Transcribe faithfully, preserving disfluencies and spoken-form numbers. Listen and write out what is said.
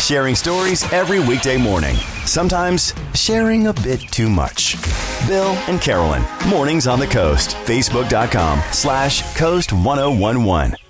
Sharing stories every weekday morning. Sometimes sharing a bit too much. Bill and Carolyn, Mornings on the Coast. Facebook.com slash Coast1011.